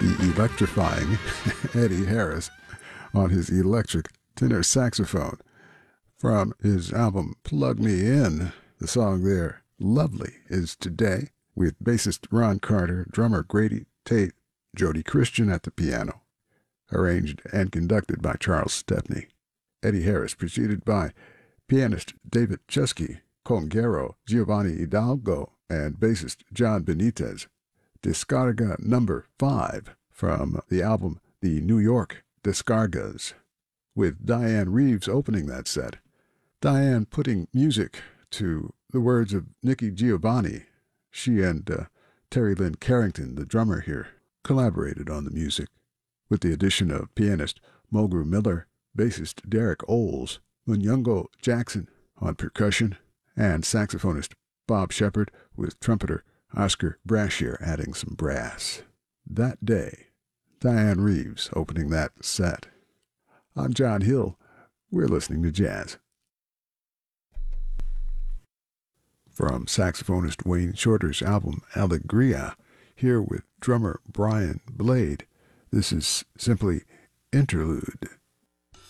the electrifying Eddie Harris on his electric tenor saxophone from his album Plug Me In. The song there, Lovely, is Today, with bassist Ron Carter, drummer Grady Tate, Jody Christian at the piano. Arranged and conducted by Charles Stepney. Eddie Harris, preceded by pianist David Chesky, conguero Giovanni Hidalgo, and bassist John Benitez. Descarga number 5 from the album The New York Descargas, with Diane Reeves opening that set. Diane putting music to the words of Nikki Giovanni. She and Terry Lynn Carrington, the drummer here, collaborated on the music, with the addition of pianist Mulgrew Miller, bassist Derek Oles, Munyungo Jackson on percussion, and saxophonist Bob Shepard, with trumpeter Oscar Brashear adding some brass. That Day, Diane Reeves opening that set. I'm John Hill. We're listening to jazz. From saxophonist Wayne Shorter's album Allegria, here with drummer Brian Blade, this is simply Interlude.